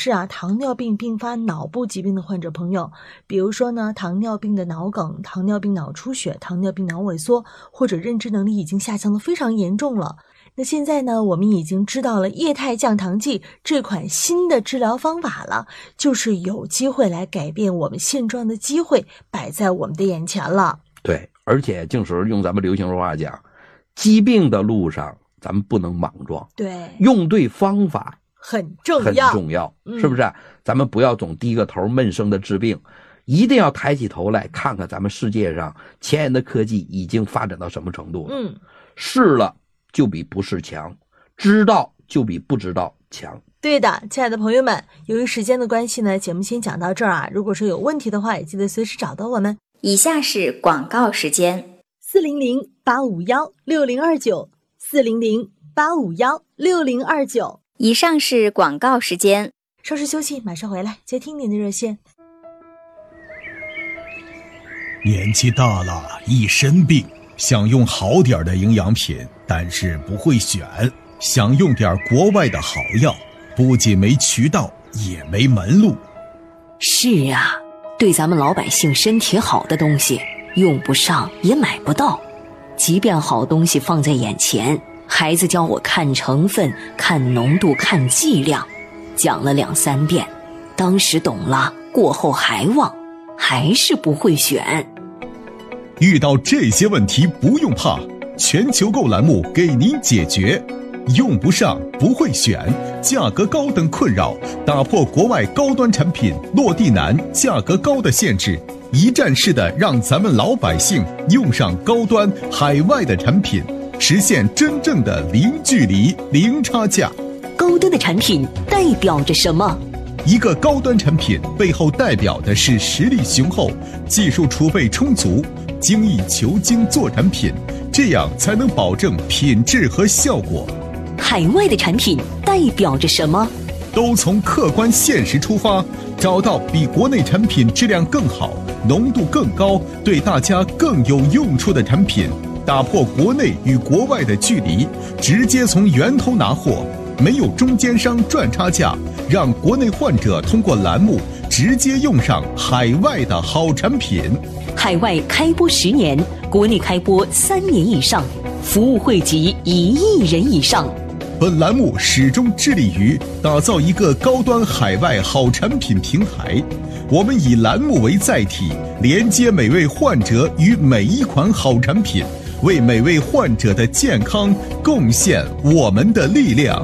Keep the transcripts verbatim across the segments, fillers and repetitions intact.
是啊，糖尿病并发脑部疾病的患者朋友，比如说呢，糖尿病的脑梗、糖尿病脑出血、糖尿病脑萎缩，或者认知能力已经下降得非常严重了。那现在呢，我们已经知道了液态降糖剂这款新的治疗方法了，就是有机会来改变我们现状的机会摆在我们的眼前了。 对，而且就是用咱们流行说话讲，疾病的路上咱们不能莽撞， 对， 用对方法很重很要， 重要， 嗯、 是不是？咱们不要总低个头闷声的治病，一定要抬起头来看看咱们世界上前沿的科技已经发展到什么程度了。 嗯， 试了就比不试强，知道就比不知道强。 对的，亲爱的朋友们，由于时间的关系呢，节目先讲到这儿啊。如果说有问题的话，也记得随时找到我们。 以下是广告时间： 四零零八五幺六零二九，四零零八五幺六零二九。 以上是广告时间。 稍事休息，马上回来接听您的热线。 年纪大了，一身病，想用好点的营养品，但是不会选，想用点国外的好药，不仅没渠道，也没门路。 是啊，对咱们老百姓身体好的东西，用不上也买不到。即便好东西放在眼前，孩子教我看成分、看浓度、看剂量，讲了两三遍，当时懂了，过后还忘，还是不会选。 遇到这些问题不用怕，全球购栏目给您解决。用不上，不会选，价格高等困扰，打破国外高端产品落地难、价格高的限制，一站式的让咱们老百姓用上高端海外的产品，实现真正的零距离、零差价。 高端的产品代表着什么？ 一个高端产品背后代表的是实力雄厚、技术储备充足、精益求精做产品，这样才能保证品质和效果。 海外的产品代表着什么？ 都从客观现实出发，找到比国内产品质量更好、浓度更高、对大家更有用处的产品，打破国内与国外的距离，直接从源头拿货，没有中间商赚差价，让国内患者通过栏目直接用上海外的好产品。 海外开播十年，国内开播三年以上，服务惠及一亿人以上。 本栏目始终致力于打造一个高端海外好产品平台，我们以栏目为载体，连接每位患者与每一款好产品，为每位患者的健康贡献我们的力量。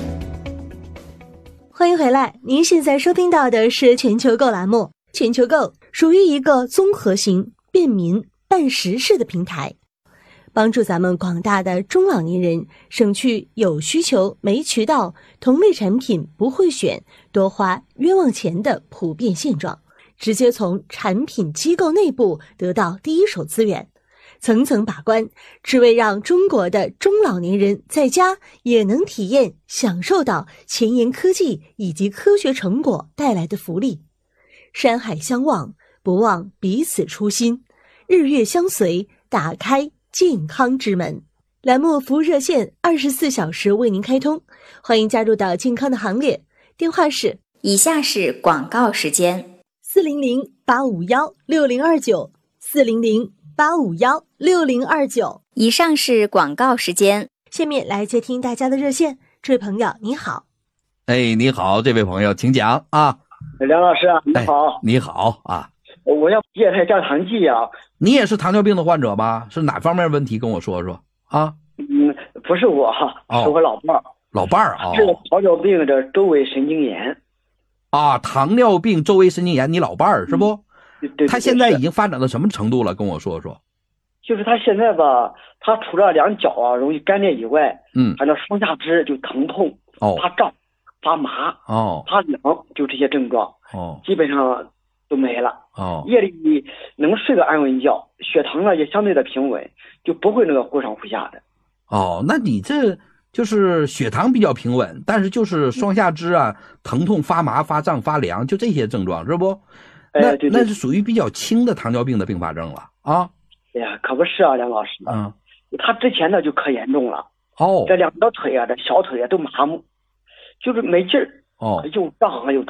欢迎回来，您现在收听到的是全球购栏目。全球购属于一个综合型、便民、办实事的平台，帮助咱们广大的中老年人省去有需求没渠道、同类产品不会选、多花冤枉钱的普遍现状，直接从产品机构内部得到第一手资源，层层把关，只为让中国的中老年人在家也能体验享受到前沿科技以及科学成果带来的福利。山海相望，不忘彼此初心，日月相随，打开健康之门。栏目服务热线二十四小时为您开通，欢迎加入到健康的行列。电话是以下是广告时间： 四零零八五幺六零二九，四零零八五幺六零二九。 以上是广告时间。 下面来接听大家的热线。这位朋友你好。 哎，你好，这位朋友请讲啊。 梁老师啊，你好、 哎、你好啊， 我要液态降糖剂啊。 你也是糖尿病的患者吗？是哪方面问题跟我说说啊？ 嗯，不是我， 哦、 是我老伴儿。 老伴儿啊， 是糖尿病的周围神经炎啊，糖尿病周围神经炎，你老伴儿是不？ 嗯、对, 对, 对他现在已经发展到什么程度了？跟我说说。 就是他现在吧，他除了两脚啊容易干裂以外， 嗯， 反正双下肢就疼痛， 哦， 发胀、发麻， 哦， 发凉，就这些症状， 哦， 基本上都没了。 哦， 夜里能睡个安稳觉，血糖呢也相对的平稳，就不会那个忽上忽下的。 哦，那你这就是血糖比较平稳，但是就是双下肢啊、嗯、疼痛、发麻、发胀、发凉，就这些症状是不？那、 哎、对对， 那是属于比较轻的糖尿病的并发症了啊。 哎呀，可不是啊，梁老师。 嗯， 他之前呢就可严重了。 哦， 这两条腿啊，这小腿啊都麻木，就是没劲儿。 哦， 又胀又